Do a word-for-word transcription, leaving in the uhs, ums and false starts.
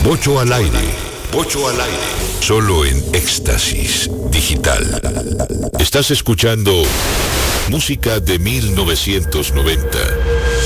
Bocho al aire. Bocho al aire. Solo en Éxtasis Digital. Estás escuchando música de mil novecientos noventa.